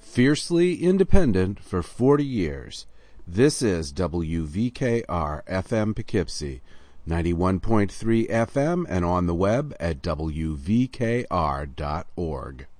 Fiercely independent for 40 years. This is WVKR FM Poughkeepsie, 91.3 FM and on the web at WVKR.org.